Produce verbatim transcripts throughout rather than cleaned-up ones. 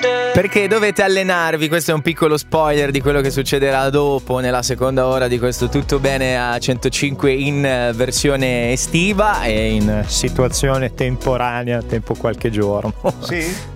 Perché dovete allenarvi, questo è un piccolo spoiler di quello che succederà dopo nella seconda ora di questo Tutto Bene a centocinque in versione estiva e in situazione temporanea, tempo qualche giorno. Sì?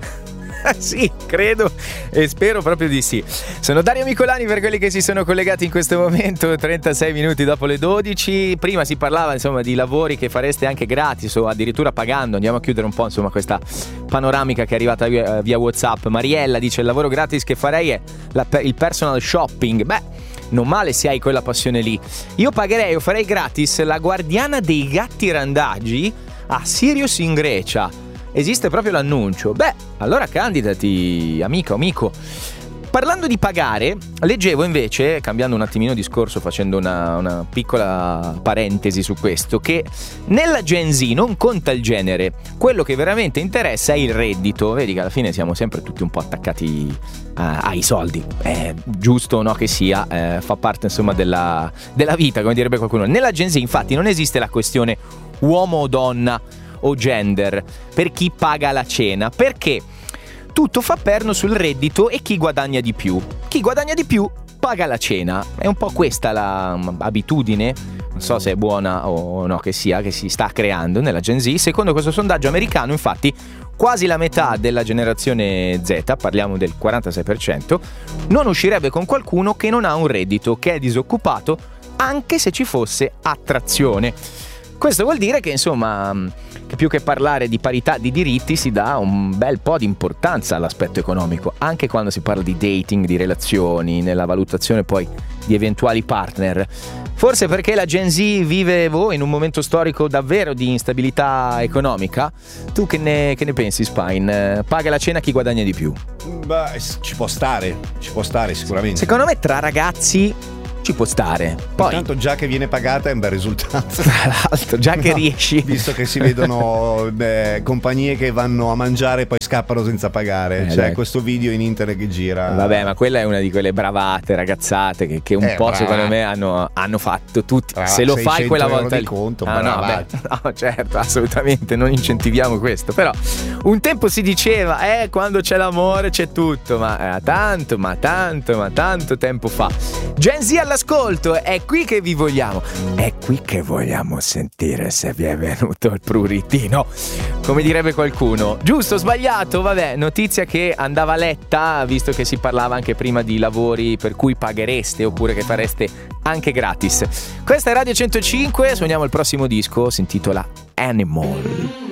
Sì, credo e spero proprio di sì. Sono Dario Micolani per quelli che si sono collegati in questo momento, trentasei minuti dopo le dodici. Prima si parlava insomma di lavori che fareste anche gratis o addirittura pagando. Andiamo a chiudere un po' insomma questa panoramica che è arrivata via, via WhatsApp. Mariella dice: il lavoro gratis che farei è la, il personal shopping. Beh, non male se hai quella passione lì. Io pagherei o farei gratis la guardiana dei gatti randagi a Sirius in Grecia. Esiste proprio l'annuncio. Beh, allora candidati, amico, amico. Parlando di pagare, leggevo invece, cambiando un attimino discorso, facendo una, una piccola parentesi su questo, che nella Gen Z non conta il genere, quello che veramente interessa è il reddito. Vedi che alla fine siamo sempre tutti un po' attaccati uh, ai soldi, è giusto o no che sia, eh, fa parte insomma della, della vita, come direbbe qualcuno. Nella Gen Z infatti non esiste la questione uomo o donna o gender per chi paga la cena, perché tutto fa perno sul reddito e chi guadagna di più. Chi guadagna di più paga la cena. È un po' questa l'abitudine, non so se è buona o no che sia, che si sta creando nella Gen Z. Secondo questo sondaggio americano, infatti, quasi la metà della generazione Z, parliamo del quarantasei per cento, non uscirebbe con qualcuno che non ha un reddito, che è disoccupato, anche se ci fosse attrazione. Questo vuol dire che insomma, che più che parlare di parità di diritti si dà un bel po' di importanza all'aspetto economico, anche quando si parla di dating, di relazioni, nella valutazione poi di eventuali partner. Forse perché la Gen Z vive voi in un momento storico davvero di instabilità economica? Tu che ne, che ne pensi, Spine? Paga la cena chi guadagna di più? Beh, ci può stare, ci può stare sicuramente. Secondo me tra ragazzi ci può stare. Poi intanto già che viene pagata è un bel risultato. Tra l'altro, già che no, riesci. Visto che si vedono beh, compagnie che vanno a mangiare e poi scappano senza pagare. Eh, C'è dai. questo video in internet che gira. Vabbè, ma quella è una di quelle bravate ragazzate che, che un Eh, po' brava. secondo me hanno, hanno fatto tutti. Brava, Se lo fai quella euro volta di lì. conto, ah, no, beh, no, certo, assolutamente, non incentiviamo questo. Però un tempo si diceva, eh, quando c'è l'amore c'è tutto. Ma eh, tanto, ma tanto, ma tanto tempo fa. Gen Z all'ascolto, è qui che vi vogliamo. È qui che vogliamo sentire se vi è venuto il pruritino, come direbbe qualcuno. Giusto, sbagliato, vabbè, notizia che andava letta, visto che si parlava anche prima di lavori per cui paghereste oppure che fareste anche gratis. Questa è Radio centocinque, suoniamo il prossimo disco, si intitola Animal.